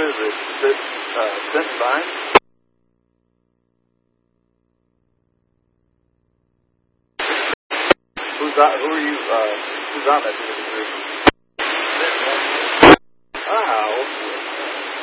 that sits sitting by him? Who's on that position?